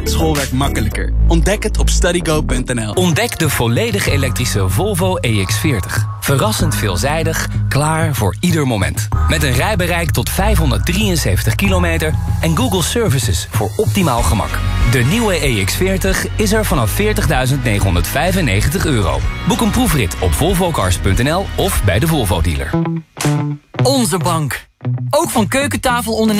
maakt schoolwerk makkelijker. Ontdek het op studygo.nl. Ontdek de volledig elektrische Volvo EX40. Verrassend veelzijdig, klaar voor ieder moment. Met een rijbereik tot 573 kilometer en Google Services voor optimaal gemak. De nieuwe EX40 is er vanaf €40.995. Boek een proefrit op volvocars.nl of bij de Volvo dealer. Onze bank. Ook van keukentafelondernemers